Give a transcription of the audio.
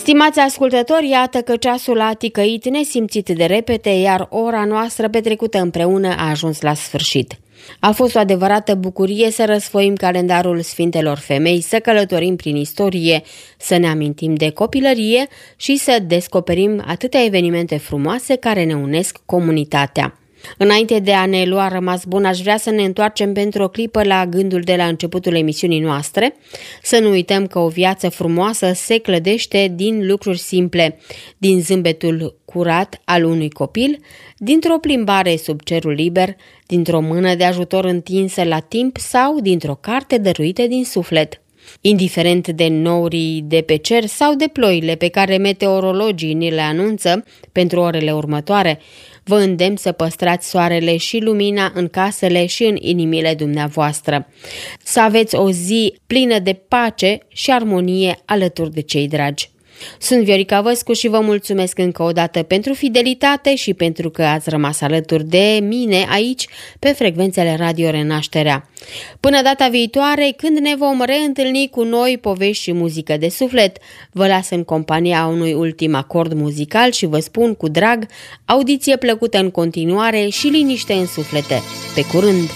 Stimați ascultători, iată că ceasul a ticăit nesimțit de repede, iar ora noastră petrecută împreună a ajuns la sfârșit. A fost o adevărată bucurie să răsfoim calendarul Sfintelor Femei, să călătorim prin istorie, să ne amintim de copilărie și să descoperim atâtea evenimente frumoase care ne unesc comunitatea. Înainte de a ne lua rămas bun, aș vrea să ne întoarcem pentru o clipă la gândul de la începutul emisiunii noastre, să nu uităm că o viață frumoasă se clădește din lucruri simple, din zâmbetul curat al unui copil, dintr-o plimbare sub cerul liber, dintr-o mână de ajutor întinsă la timp sau dintr-o carte dăruită din suflet. Indiferent de nourii de pe cer sau de ploile pe care meteorologii ni le anunță pentru orele următoare, vă îndemn să păstrați soarele și lumina în casele și în inimile dumneavoastră. Să aveți o zi plină de pace și armonie alături de cei dragi. Sunt Viorica Văscu și vă mulțumesc încă o dată pentru fidelitate și pentru că ați rămas alături de mine aici pe frecvențele Radio Renașterea. Până data viitoare, când ne vom reîntâlni cu noi povești și muzică de suflet, vă las în compania unui ultim acord muzical și vă spun cu drag, audiție plăcută în continuare și liniște în suflete. Pe curând!